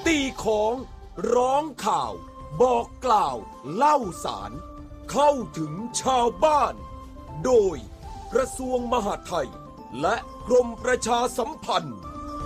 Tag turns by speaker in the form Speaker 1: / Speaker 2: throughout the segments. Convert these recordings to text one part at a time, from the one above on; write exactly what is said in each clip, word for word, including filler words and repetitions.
Speaker 1: ตีของร้องข่าวบอกกล่าวเล่าสารเข้าถึงชาวบ้านโดยกระทรวงมหาดไทยและกรมประชาสัมพันธ์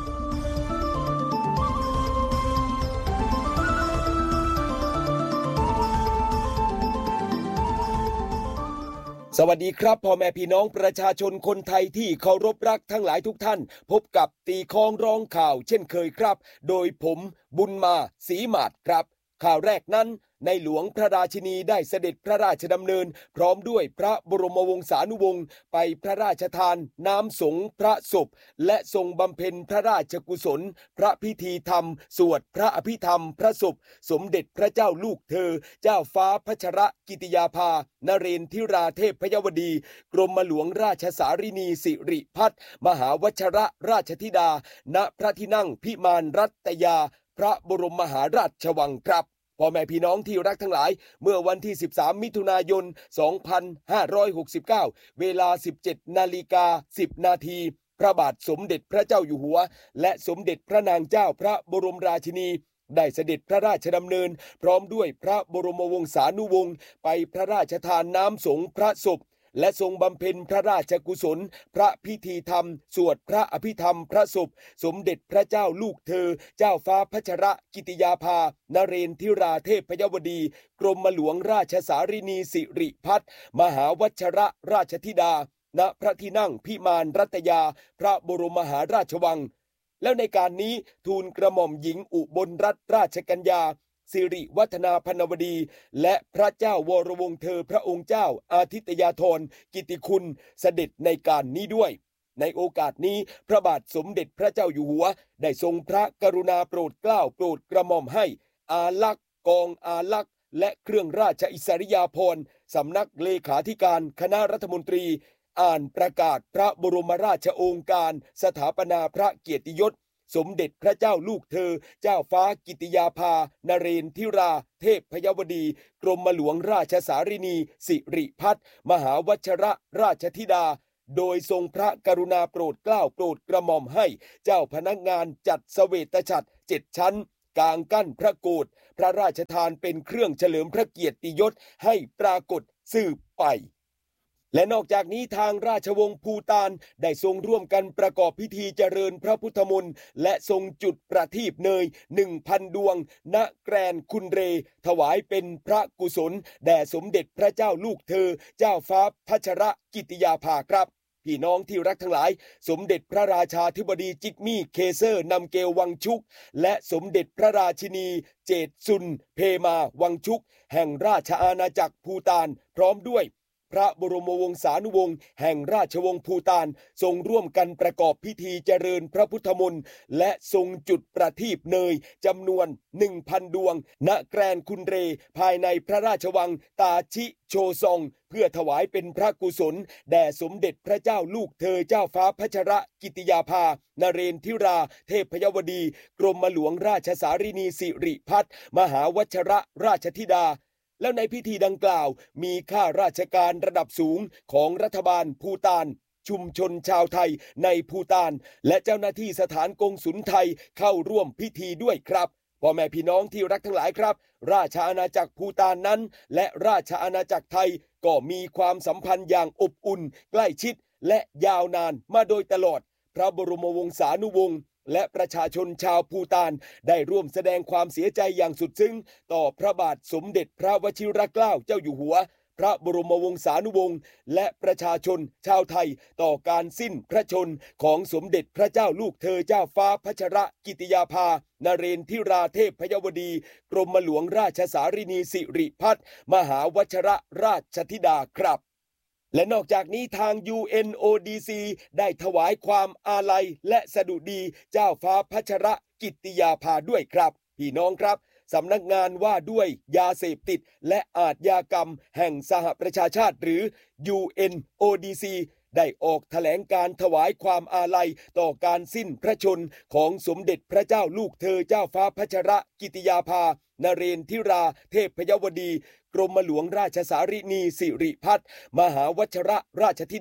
Speaker 1: สวัสดีครับพ่อแม่พี่น้องประชาชนคนไทยที่เคารพรักทั้งหลายทุกท่านพบกับตีค้องร้องข่าวเช่นเคยครับโดยผมบุญมาศรีหมาดครับข่าวแรกนั้นในหลวงพระราชินีได้เสด็จพระราชดำเนินพร้อมด้วยพระบรมวงศานุวงศ์ไปพระราชทานน้ำสงฆ์พระศพและทรงบำเพ็ญพระราชกุศลพระพิธีธรรมสวดพระอภิธรรมพระศพสมเด็จพระเจ้าลูกเธอเจ้าฟ้าพัชรกิติยาภานเรนทิราเทพยวดีกรมหลวงราชสารินีสิริพัฒน์มหาวชรราชธิดาณพระที่นั่งพิมานรัตยาพระบรมมหาราชวังครับพ่อแม่พี่น้องที่รักทั้งหลายเมื่อวันที่สิบสามมิถุนายนสองพันห้าร้อยหกสิบเก้าเวลา สิบเจ็ดนาฬิกาสิบนาทีพระบาทสมเด็จพระเจ้าอยู่หัวและสมเด็จพระนางเจ้าพระบรมราชินีได้เสด็จพระราชดำเนินพร้อมด้วยพระบรมวงศานุวงศ์ไปพระราชทานน้ำสงฆ์พระศพและทรงบำเพ็ญพระราชกุศลพระพิธีธรรมสวดพระอภิธรรมพระศพสมเด็จพระเจ้าลูกเธอเจ้าฟ้าพัชรกิติยาภานเรนทิราเทพยวดีกรมหลวงราชสารินีสิริพัฒน์มหาวชรราชธิดาณพระที่นั่งพิมานรัตยาพระบรมมหาราชวังแล้วในการนี้ทูลกระหม่อมหญิงอุบลรัตนราชกัญญาสิริวัฒนาพนวดีและพระเจ้าวรวงศ์เธอพระองค์เจ้าอาทิตยาธรกิติคุณเสด็จในการนี้ด้วยในโอกาสนี้พระบาทสมเด็จพระเจ้าอยู่หัวได้ทรงพระกรุณาโปรดเกล้าโปรดกระหม่อมให้อาลักษ์กองอาลักษ์และเครื่องราชอิสริยาภรณ์สำนักเลขาธิการคณะรัฐมนตรีอ่านประกาศพระบรมราชโองการสถาปนาพระเกียรติยศสมเด็จพระเจ้าลูกเธอเจ้าฟ้ากิติยาภานเรนทิราเทพยวดีกรมหลวงราชสารินีสิริพัฒน์มหาวชรราชธิดาโดยทรงพระกรุณาโปรดเกล้าโปรดกระหม่อมให้เจ้าพนักงานจัดเสวตฉัตรเจ็ดชั้นกางกั้นพระโกฐพระราชทานเป็นเครื่องเฉลิมพระเกียรติยศให้ปรากฏสืบไปและนอกจากนี้ทางราชวงศ์ภูฏานได้ทรงร่วมกันประกอบพิธีเจริญพระพุทธมนต์และทรงจุดประทีปเนย หนึ่งพัน ดวงณแกรนคุนเรถวายเป็นพระกุศลแด่สมเด็จพระเจ้าลูกเธอเจ้าฟ้าพัชรกิติยาภาครับพี่น้องที่รักทั้งหลายสมเด็จพระราชาธิบดีจิกมี่เคเซอร์นำเกลวังชุกและสมเด็จพระราชินีเจตซุนเพมาวังชุกแห่งราชอาณาจักรภูฏานพร้อมด้วยพระบรมวงศานุวงศ์แห่งราชวงศ์ภูฏานทรงร่วมกันประกอบพิธีเจริญพระพุทธมนต์และทรงจุดประทีปเนยจำนวน หนึ่งพัน ดวงณแกรนคุนเรภายในพระราชวังตาชิโชซองเพื่อถวายเป็นพระกุศลแด่สมเด็จพระเจ้าลูกเธอเจ้าฟ้าพัชรกิติยาภานเรนทิราเทพยวดีกรมหลวงราชสารินีสิริพัฒน์มหาวชรราชธิดาแล้วในพิธีดังกล่าวมีข้าราชการระดับสูงของรัฐบาลภูฏานชุมชนชาวไทยในภูฏานและเจ้าหน้าที่สถานกงสุลไทยเข้าร่วมพิธีด้วยครับพ่อแม่พี่น้องที่รักทั้งหลายครับราชอาณาจักรภูฏานนั้นและราชอาณาจักรไทยก็มีความสัมพันธ์อย่างอบอุ่นใกล้ชิดและยาวนานมาโดยตลอดพระบรมวงศานุวงศ์และประชาชนชาวภูฏานได้ร่วมแสดงความเสียใจอย่างสุดซึ้งต่อพระบาทสมเด็จพระวชิรเกล้าเจ้าอยู่หัวพระบรมวงศานุวงศ์และประชาชนชาวไทยต่อการสิ้นพระชนของสมเด็จพระเจ้าลูกเธอเจ้าฟ้าพัชรกิติยาภานเรนทิราเทพยวดีกรมหลวงราชสารินีสิริพัฒน์มหาวชรราชธิดาครับและนอกจากนี้ทาง ยู เอ็น โอ ดี ซี ได้ถวายความอาลัยและสดุดีเจ้าฟ้าพัชรกิติยาภาด้วยครับพี่น้องครับสำนักงานว่าด้วยยาเสพติดและอาชญากรรมแห่งสหประชาชาติหรือ ยู เอ็น โอ ดี ซี ได้ออกแถลงการถวายความอาลัยต่อการสิ้นพระชนของสมเด็จพระเจ้าลูกเธอเจ้าฟ้าพัชรกิติยาภานเรนทิราเทพยวดีกรมหลวงราชสารินีสิริพัฒน์มหาวชรราชธิดา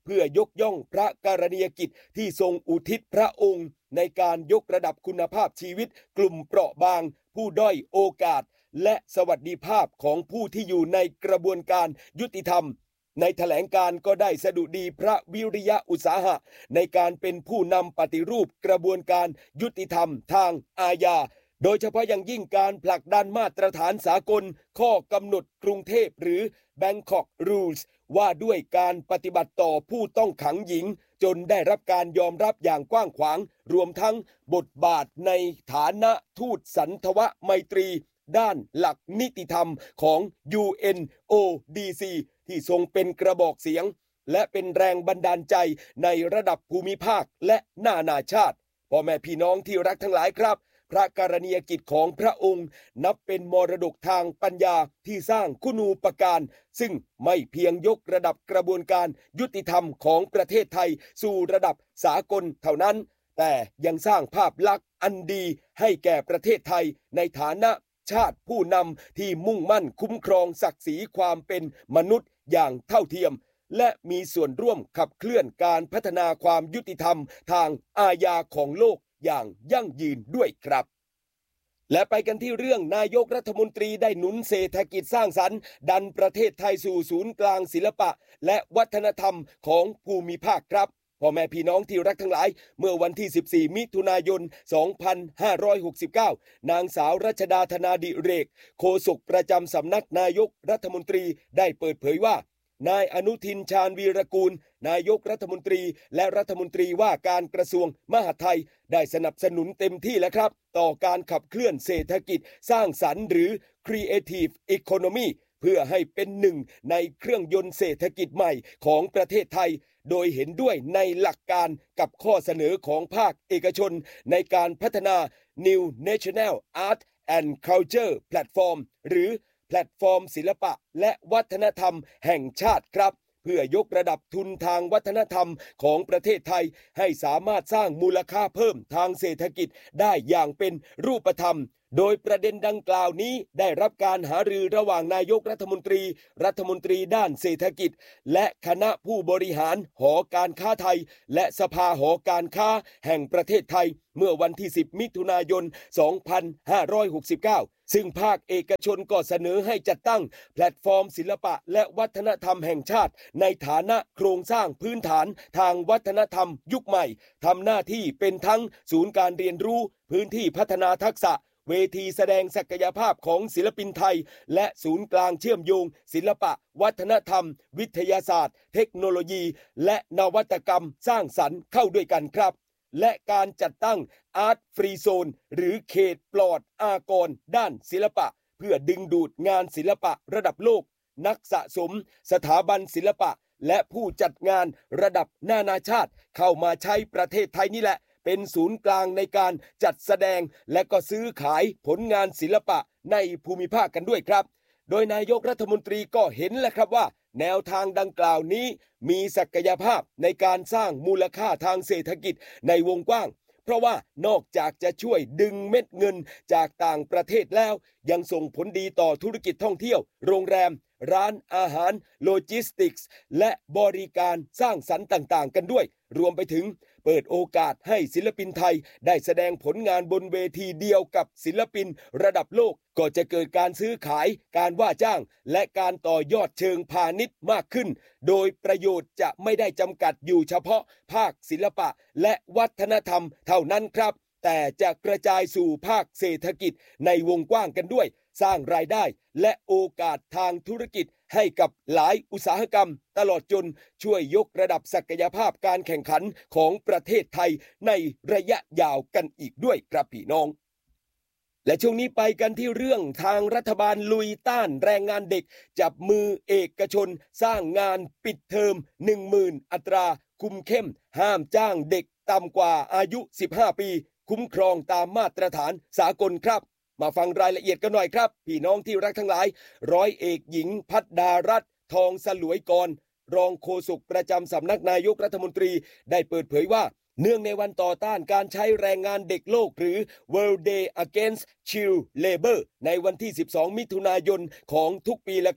Speaker 1: เพื่อยกย่องพระกรณียกิจที่ทรงอุทิศพระองค์ในการยกระดับคุณภาพชีวิตกลุ่มเปราะบางผู้ด้อยโอกาสและสวัสดิภาพของผู้ที่อยู่ในกระบวนการยุติธรรมในแถลงการก็ได้สดุดีพระวิริยะอุตสาหะในการเป็นผู้นำปฏิรูปกระบวนการยุติธรรมทางอาญาโดยเฉพาะอย่างยิ่งการผลักดันมาตรฐานสากลข้อกำหนดกรุงเทพหรือ Bangkok Rules ว่าด้วยการปฏิบัติต่อผู้ต้องขังหญิงจนได้รับการยอมรับอย่างกว้างขวางรวมทั้งบทบาทในฐานะทูตสันทวไมตรีด้านหลักนิติธรรมของ ยู เอ็น โอ ดี ซี ที่ทรงเป็นกระบอกเสียงและเป็นแรงบันดาลใจในระดับภูมิภาคและนานาชาติพ่อแม่พี่น้องที่รักทั้งหลายครับพระกรณียกิจของพระองค์นับเป็นมรดกทางปัญญาที่สร้างคุณูปการซึ่งไม่เพียงยกระดับกระบวนการยุติธรรมของประเทศไทยสู่ระดับสากลเท่านั้นแต่ยังสร้างภาพลักษณ์อันดีให้แก่ประเทศไทยในฐานะชาติผู้นำที่มุ่งมั่นคุ้มครองศักดิ์ศรีความเป็นมนุษย์อย่างเท่าเทียมและมีส่วนร่วมขับเคลื่อนการพัฒนาความยุติธรรมทางอาญาของโลกอย่างยั่งยืนด้วยครับและไปกันที่เรื่องนายกรัฐมนตรีได้หนุนเศรษฐกิจสร้างสรรค์ดันประเทศไทยสู่ศูนย์กลางศิลปะและวัฒนธรรมของภูมิภาคครับพ่อแม่พี่น้องที่รักทั้งหลายเมื่อวันที่สิบสี่มิถุนายนสองพันห้าร้อยหกสิบเก้านางสาวรัชดาธนาดิเรกโฆษกประจำสำนักนายกรัฐมนตรีได้เปิดเผยว่านายอนุทินชาญวีรกูลนายกรัฐมนตรีและรัฐมนตรีว่าการกระทรวงมหาดไทยได้สนับสนุนเต็มที่แล้วครับต่อการขับเคลื่อนเศรษฐกิจสร้างสรรค์หรือ Creative Economy เพื่อให้เป็นหนึ่งในเครื่องยนต์เศรษฐกิจใหม่ของประเทศไทยโดยเห็นด้วยในหลักการกับข้อเสนอของภาคเอกชนในการพัฒนา New National Art and Culture Platform หรือแพลตฟอร์มศิลปะและวัฒนธรรมแห่งชาติครับเพื่อยกระดับทุนทางวัฒนธรรมของประเทศไทยให้สามารถสร้างมูลค่าเพิ่มทางเศรษฐกิจได้อย่างเป็นรูปธรรมโดยประเด็นดังกล่าวนี้ได้รับการหารือระหว่างนายกรัฐมนตรีรัฐมนตรีด้านเศรษฐกิจและคณะผู้บริหารหอการค้าไทยและสภาหอการค้าแห่งประเทศไทยเมื่อวันที่สิบมิถุนายนสองพันห้าร้อยหกสิบเก้าซึ่งภาคเอกชนก็เสนอให้จัดตั้งแพลตฟอร์มศิลปะและวัฒนธรรมแห่งชาติในฐานะโครงสร้างพื้นฐานทางวัฒนธรรมยุคใหม่ทำหน้าที่เป็นทั้งศูนย์การเรียนรู้พื้นที่พัฒนาทักษะเวทีแสดงศักยภาพของศิลปินไทยและศูนย์กลางเชื่อมโยงศิลปะวัฒนธรรมวิทยาศาสตร์เทคโนโลยีและนวัตกรรมสร้างสรรค์เข้าด้วยกันครับและการจัดตั้ง Art Free Zone หรือเขตปลอดอากรด้านศิลปะเพื่อดึงดูดงานศิลปะระดับโลกนักสะสมสถาบันศิลปะและผู้จัดงานระดับนานาชาติเข้ามาใช้ประเทศไทยนี่แหละเป็นศูนย์กลางในการจัดแสดงและก็ซื้อขายผลงานศิลปะในภูมิภาคกันด้วยครับโดยนายกรัฐมนตรีก็เห็นแล้วครับว่าแนวทางดังกล่าวนี้มีศักยภาพในการสร้างมูลค่าทางเศรษฐกิจในวงกว้างเพราะว่านอกจากจะช่วยดึงเม็ดเงินจากต่างประเทศแล้วยังส่งผลดีต่อธุรกิจท่องเที่ยวโรงแรมร้านอาหารโลจิสติกส์และบริการสร้างสรรค์ต่างๆกันด้วยรวมไปถึงเปิดโอกาสให้ศิลปินไทยได้แสดงผลงานบนเวทีเดียวกับศิลปินระดับโลกก็จะเกิดการซื้อขายการว่าจ้างและการต่อยอดเชิงพาณิชย์มากขึ้นโดยประโยชน์จะไม่ได้จำกัดอยู่เฉพาะภาคศิลปะและวัฒนธรรมเท่านั้นครับแต่จะกระจายสู่ภาคเศรษฐกิจในวงกว้างกันด้วยสร้างรายได้และโอกาสทางธุรกิจให้กับหลายอุตสาหกรรมตลอดจนช่วยยกระดับศักยภาพการแข่งขันของประเทศไทยในระยะยาวกันอีกด้วยครับพี่น้องและช่วงนี้ไปกันที่เรื่องทางรัฐบาลลุยต้านแรงงานเด็กจับมือเอกชนสร้างงานปิดเทอม หนึ่งหมื่น อัตราคุมเข้มห้ามจ้างเด็กต่ำกว่าอายุสิบห้าปีคุ้มครองตามมาตรฐานสากลครับมาฟังรายละเอียดกันหน่อยครับพี่น้องที่รักทั้งหลายร้อยเอกหญิงภัทดารัตน์ทองสลวยกรรองโฆษกประจำสำนักนายกรัฐมนตรีได้เปิดเผยว่าเนื่องในวันต่อต้านการใช้แรงงานเด็กโลกหรือ World Day Against Child Labor ในวันที่สิบสองมิถุนายนของทุกปีแล้วครับ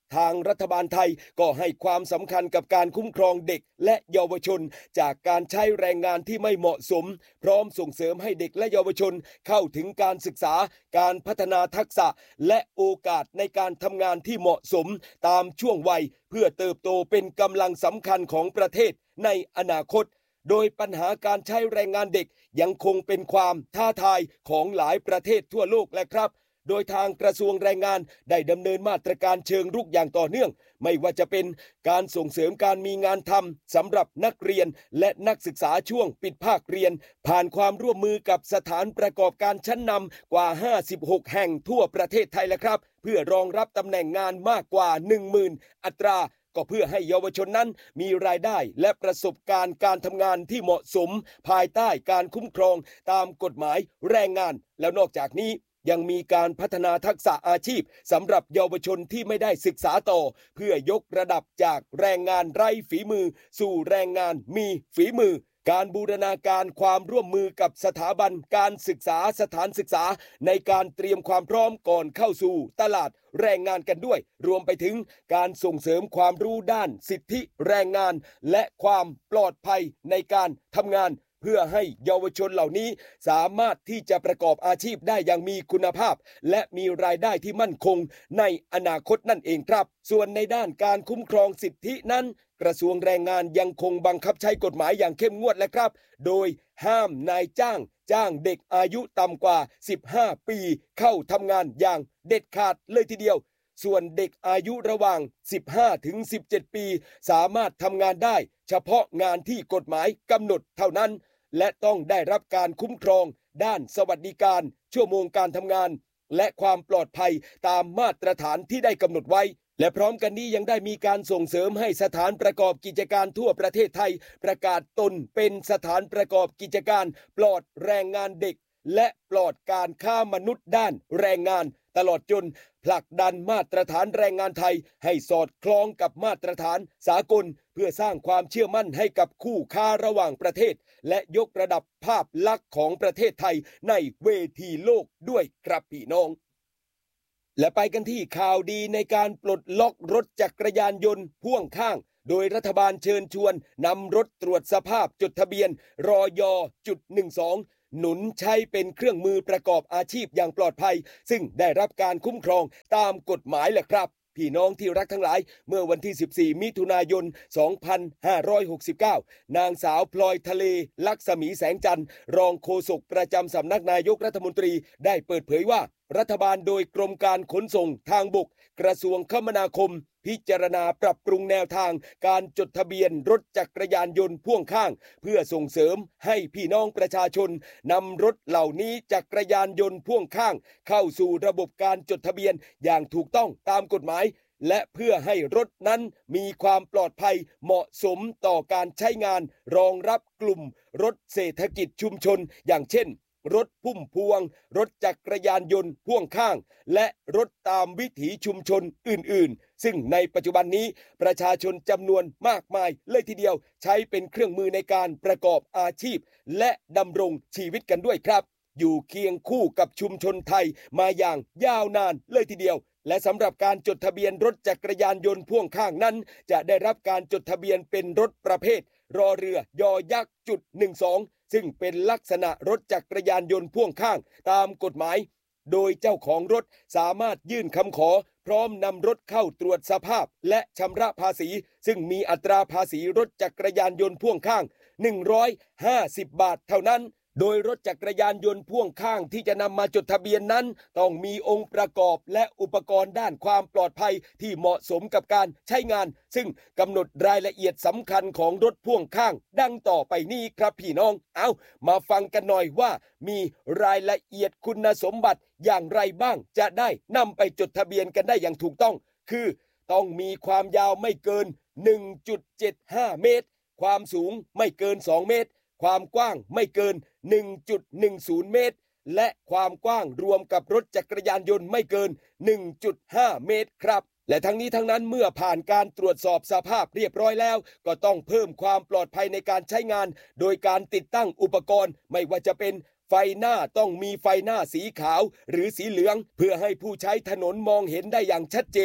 Speaker 1: ทางรัฐบาลไทยก็ให้ความสำคัญกับการคุ้มครองเด็กและเยาวชนจากการใช้แรงงานที่ไม่เหมาะสมพร้อมส่งเสริมให้เด็กและเยาวชนเข้าถึงการศึกษาการพัฒนาทักษะและโอกาสในการทำงานที่เหมาะสมตามช่วงวัยเพื่อเติบโตเป็นกำลังสำคัญของประเทศในอนาคตโดยปัญหาการใช้แรงงานเด็กยังคงเป็นความท้าทายของหลายประเทศทั่วโลกแหละครับโดยทางกระทรวงแรงงานได้ดำเนินมาตรการเชิงรุกอย่างต่อเนื่องไม่ว่าจะเป็นการส่งเสริมการมีงานทำสำหรับนักเรียนและนักศึกษาช่วงปิดภาคเรียนผ่านความร่วมมือกับสถานประกอบการชั้นนำกว่าห้าสิบหกแห่งทั่วประเทศไทยแล้วครับเพื่อรองรับตำแหน่งงานมากกว่า หนึ่งหมื่น อัตราก็เพื่อให้เยาวชนนั้นมีรายได้และประสบการณ์การทำงานที่เหมาะสมภายใต้การคุ้มครองตามกฎหมายแรงงานแล้วนอกจากนี้ยังมีการพัฒนาทักษะอาชีพสำหรับเยาวชนที่ไม่ได้ศึกษาต่อเพื่อยกระดับจากแรงงานไร้ฝีมือสู่แรงงานมีฝีมือการบูรณาการความร่วมมือกับสถาบันการศึกษาสถานศึกษาในการเตรียมความพร้อมก่อนเข้าสู่ตลาดแรงงานกันด้วยรวมไปถึงการส่งเสริมความรู้ด้านสิทธิแรงงานและความปลอดภัยในการทำงานเพื่อให้เยาวชนเหล่านี้สามารถที่จะประกอบอาชีพได้อย่างมีคุณภาพและมีรายได้ที่มั่นคงในอนาคตนั่นเองครับส่วนในด้านการคุ้มครองสิทธินั้นกระทรวงแรงงานยังคงบังคับใช้กฎหมายอย่างเข้มงวดและครับโดยห้ามนายจ้างจ้างเด็กอายุต่ำกว่าสิบห้าปีเข้าทำงานอย่างเด็ดขาดเลยทีเดียวส่วนเด็กอายุระหว่างสิบห้าถึงสิบเจ็ดปีสามารถทำงานได้เฉพาะงานที่กฎหมายกำหนดเท่านั้นและต้องได้รับการคุ้มครองด้านสวัสดิการชั่วโมงการทำงานและความปลอดภัยตามมาตรฐานที่ได้กำหนดไว้และพร้อมกันนี้ยังได้มีการส่งเสริมให้สถานประกอบกิจการทั่วประเทศไทยประกาศตนเป็นสถานประกอบกิจการปลอดแรงงานเด็กและปลอดการค้ามนุษย์ด้านแรงงานตลอดจนผลักดันมาตรฐานแรงงานไทยให้สอดคล้องกับมาตรฐานสากลเพื่อสร้างความเชื่อมั่นให้กับคู่ค้าระหว่างประเทศและยกระดับภาพลักษณ์ของประเทศไทยในเวทีโลกด้วยครับพี่น้องและไปกันที่ข่าวดีในการปลดล็อกรถจักรยานยนต์พ่วงข้างโดยรัฐบาลเชิญชวนนำรถตรวจสภาพจดทะเบียนรอยจุดหนึ่งสองหนุนใช้เป็นเครื่องมือประกอบอาชีพอย่างปลอดภัยซึ่งได้รับการคุ้มครองตามกฎหมายแหละครับพี่น้องที่รักทั้งหลายเมื่อวันที่สิบสี่มิถุนายนสองพันห้าร้อยหกสิบเก้านางสาวพลอยทะเลลักษมีแสงจันทร์รองโฆษกประจำสำนักนายกรัฐมนตรีได้เปิดเผยว่ารัฐบาลโดยกรมการขนส่งทางบกกระทรวงคมนาคมพิจารณาปรับปรุงแนวทางการจดทะเบียนรถจักรยานยนต์พ่วงข้างเพื่อส่งเสริมให้พี่น้องประชาชนนำรถเหล่านี้จักรยานยนต์พ่วงข้างเข้าสู่ระบบการจดทะเบียนอย่างถูกต้องตามกฎหมายและเพื่อให้รถนั้นมีความปลอดภัยเหมาะสมต่อการใช้งานรองรับกลุ่มรถเศรษฐกิจชุมชนอย่างเช่นรถพุ่มพวงรถจักรยานยนต์พ่วงข้างและรถตามวิถีชุมชนอื่นๆซึ่งในปัจจุบันนี้ประชาชนจำนวนมากมายเลยทีเดียวใช้เป็นเครื่องมือในการประกอบอาชีพและดำรงชีวิตกันด้วยครับอยู่เคียงคู่กับชุมชนไทยมาอย่างยาวนานเลยทีเดียวและสำหรับการจดทะเบียนรถจักรยานยนต์พ่วงข้างนั้นจะได้รับการจดทะเบียนเป็นรถประเภทรอเรือยอยักษ์จุดหนึ่งสองซึ่งเป็นลักษณะรถจักรยานยนต์พ่วงข้างตามกฎหมายโดยเจ้าของรถสามารถยื่นคำขอพร้อมนำรถเข้าตรวจสภาพและชำระภาษีซึ่งมีอัตราภาษีรถจักรยานยนต์พ่วงข้างหนึ่งร้อยห้าสิบบาทเท่านั้นโดยรถจักรยานยนต์พ่วงข้างที่จะนำมาจดทะเบียนนั้นต้องมีองค์ประกอบและอุปกรณ์ด้านความปลอดภัยที่เหมาะสมกับการใช้งานซึ่งกำหนดรายละเอียดสำคัญของรถพ่วงข้างดังต่อไปนี้ครับพี่น้องเอามาฟังกันหน่อยว่ามีรายละเอียดคุณสมบัติอย่างไรบ้างจะได้นำไปจดทะเบียนกันได้อย่างถูกต้องคือต้องมีความยาวไม่เกิน หนึ่งจุดเจ็ดห้า เมตรความสูงไม่เกินสองเมตรความกว้างไม่เกิน หนึ่งจุดหนึ่งศูนย์ เมตรและความกว้างรวมกับรถจักรยานยนต์ไม่เกิน หนึ่งจุดห้า เมตรครับและทั้งนี้ทั้งนั้นเมื่อผ่านการตรวจสอบสภาพเรียบร้อยแล้วก็ต้องเพิ่มความปลอดภัยในการใช้งานโดยการติดตั้งอุปกรณ์ไม่ว่าจะเป็นไฟหน้าต้องมีไฟหน้าสีขาวหรือสีเหลืองเพื่อให้ผู้ใช้ถนนมองเห็นได้อย่างชัดเจน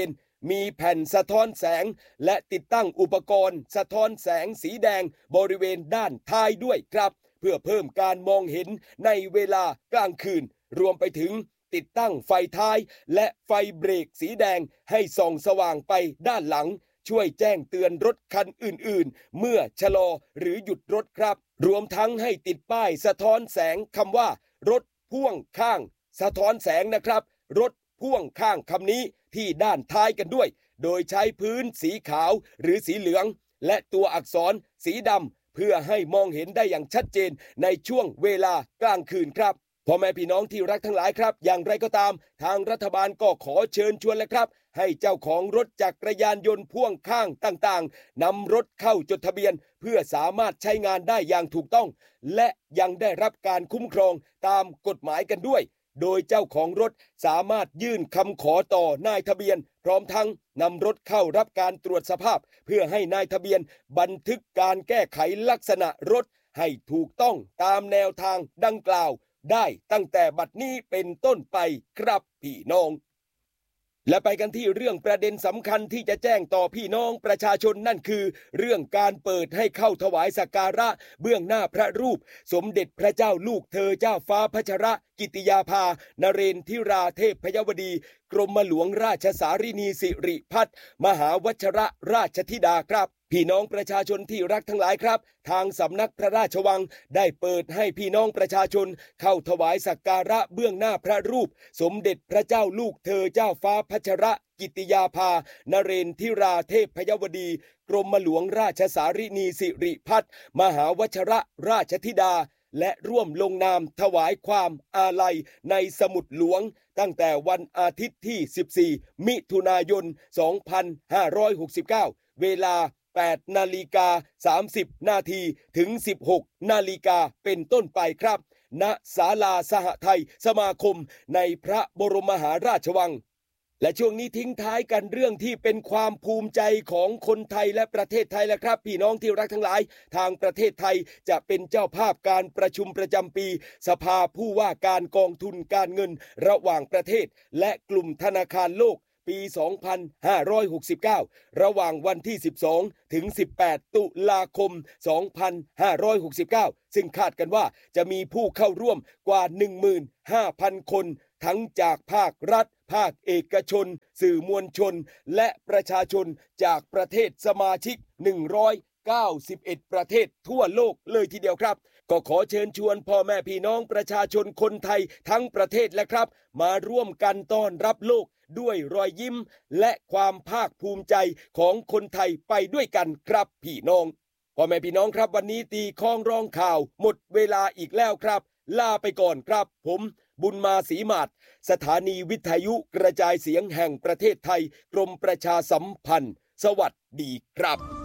Speaker 1: มีแผ่นสะท้อนแสงและติดตั้งอุปกรณ์สะท้อนแสงสีแดงบริเวณด้านท้ายด้วยครับเพื่อเพิ่มการมองเห็นในเวลากลางคืนรวมไปถึงติดตั้งไฟท้ายและไฟเบรกสีแดงให้ส่องสว่างไปด้านหลังช่วยแจ้งเตือนรถคันอื่นๆเมื่อชะลอหรือหยุดรถครับรวมทั้งให้ติดป้ายสะท้อนแสงคำว่ารถพ่วงข้างสะท้อนแสงนะครับรถพ่วงข้างคำนี้ที่ด้านท้ายกันด้วยโดยใช้พื้นสีขาวหรือสีเหลืองและตัวอักษรสีดำเพื่อให้มองเห็นได้อย่างชัดเจนในช่วงเวลากลางคืนครับพ่อแม่พี่น้องที่รักทั้งหลายครับอย่างไรก็ตามทางรัฐบาลก็ขอเชิญชวนเลยครับให้เจ้าของรถจักรยานยนต์พ่วงข้างต่างๆนำรถเข้าจดทะเบียนเพื่อสามารถใช้งานได้อย่างถูกต้องและยังได้รับการคุ้มครองตามกฎหมายกันด้วยโดยเจ้าของรถสามารถยื่นคำขอต่อนายทะเบียนพร้อมทั้งนำรถเข้ารับการตรวจสภาพเพื่อให้นายทะเบียนบันทึกการแก้ไขลักษณะรถให้ถูกต้องตามแนวทางดังกล่าวได้ตั้งแต่บัดนี้เป็นต้นไปครับพี่น้องและไปกันที่เรื่องประเด็นสำคัญที่จะแจ้งต่อพี่น้องประชาชนนั่นคือเรื่องการเปิดให้เข้าถวายสักการะเบื้องหน้าพระรูปสมเด็จพระเจ้าลูกเธอเจ้าฟ้าพัชรกิติยาภานเรนทิราเทพยวดีกรมหลวงราชสารินีสิริพัฒน์มหาวชรราชธิดาครับพี่น้องประชาชนที่รักทั้งหลายครับทางสำนักพระราชวังได้เปิดให้พี่น้องประชาชนเข้าถวายสักการะเบื้องหน้าพระรูปสมเด็จพระเจ้าลูกเธอเจ้าฟ้าพัชรกิติยาภานเรนทิราเทพยวดีกรมหลวงราชสารินีสิริพัฒน์มหาวชรราชธิดาและร่วมลงนามถวายความอาลัยในสมุดหลวงตั้งแต่วันอาทิตย์ที่สิบสี่มิถุนายนสองพันห้าร้อยหกสิบเก้าเวลาแปดนาฬิกาสามสิบนาทีถึงสิบหกนาฬิกาเป็นต้นไปครับณศาลาสหไทยสมาคมในพระบรมมหาราชวังและช่วงนี้ทิ้งท้ายกันเรื่องที่เป็นความภูมิใจของคนไทยและประเทศไทยแล้วครับพี่น้องที่รักทั้งหลายทางประเทศไทยจะเป็นเจ้าภาพการประชุมประจำปีสภาผู้ว่าการกองทุนการเงินระหว่างประเทศและกลุ่มธนาคารโลกปีสองพันห้าร้อยหกสิบเก้าระหว่างวันที่สิบสองถึงสิบแปดตุลาคมสองพันห้าร้อยหกสิบเก้าซึ่งคาดกันว่าจะมีผู้เข้าร่วมกว่า หนึ่งหมื่นห้าพัน คนทั้งจากภาครัฐภาคเอกชนสื่อมวลชนและประชาชนจากประเทศสมาชิกหนึ่งร้อยเก้าสิบเอ็ดประเทศทั่วโลกเลยทีเดียวครับก็ขอเชิญชวนพ่อแม่พี่น้องประชาชนคนไทยทั้งประเทศและครับมาร่วมกันต้อนรับโลกด้วยรอยยิ้มและความภาคภูมิใจของคนไทยไปด้วยกันครับพี่น้องพ่อแม่พี่น้องครับวันนี้ตีข้องร้องข่าวหมดเวลาอีกแล้วครับลาไปก่อนครับผมบุญมาศรีมาศสถานีวิทยุกระจายเสียงแห่งประเทศไทยกรมประชาสัมพันธ์สวัสดีครับ